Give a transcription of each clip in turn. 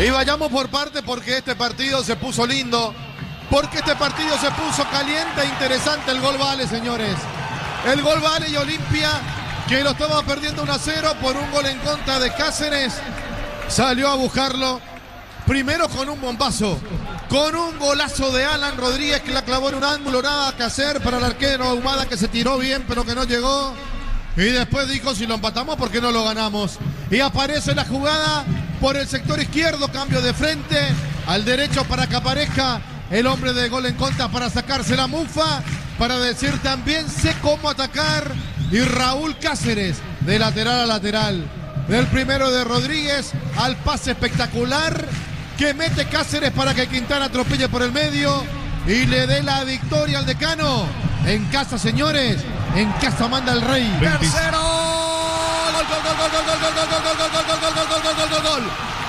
Y vayamos por parte porque este partido se puso lindo, porque este partido se puso caliente e interesante. El gol vale, señores. El gol vale y Olimpia, que lo estaba perdiendo 1-0 por un gol en contra de Cáceres, salió a buscarlo. Primero con un bombazo, con un golazo de Alan Rodríguez que la clavó en un ángulo, nada que hacer para el arquero Ahumada, que se tiró bien pero que no llegó. Y después dijo, si lo empatamos, ¿por qué no lo ganamos? Y aparece la jugada por el sector izquierdo, cambio de frente al derecho para que aparezca el hombre de gol en contra para sacarse la mufa, para decir también sé cómo atacar. Y Raúl Cáceres, de lateral a lateral, del primero de Rodríguez al pase espectacular que mete Cáceres para que Quintana atropelle por el medio y le dé la victoria al Decano. En casa, señores, en casa manda el rey. Tercero. Gol, gol, gol, gol, gol, gol, gol, gol, gol, gol, gol, gol, gol, gol, gol, gol, gol.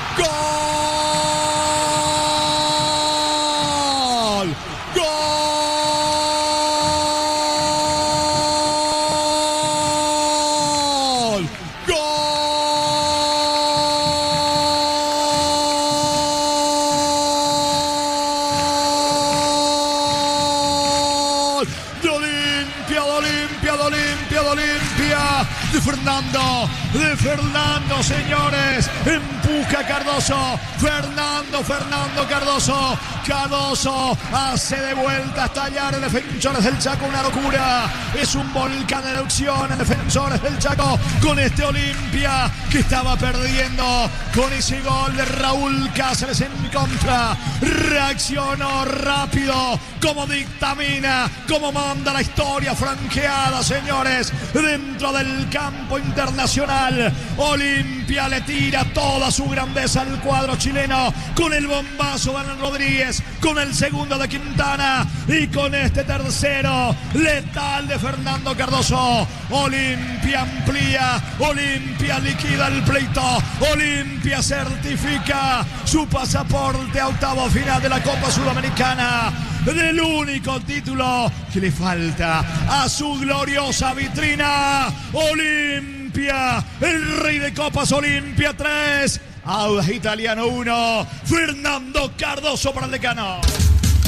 Olimpia de Fernando, señores, empuja Cardoso, Fernando Cardoso hace de vuelta a estallar en Defensores del Chaco, una locura, es un volcán de erupción en Defensores del Chaco, con este Olimpia que estaba perdiendo, con ese gol de Raúl Cáceres en contra, reaccionó rápido, como dictamina, como manda la historia franqueada, señores, dentro del campo internacional. Olimpia le tira toda su grandeza al cuadro chileno, con el bombazo de Alan Rodríguez, con el segundo de Quintana y con este tercero letal de Fernando Cardoso. Olimpia amplía, Olimpia liquida el pleito, Olimpia certifica su pasaporte a octavo final de la Copa Sudamericana, del único título que le falta a su gloriosa vitrina. Olimpia, el rey de copas, Olimpia 3, Audax Italiano 1, Fernando Cardoso para el Decano.